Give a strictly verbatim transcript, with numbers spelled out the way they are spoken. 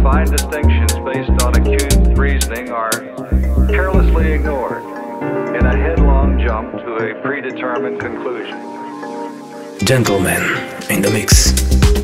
fine distinctions based on acute reasoning are carelessly ignored in a headlong jump to a predetermined conclusion. Gentleman in the mix.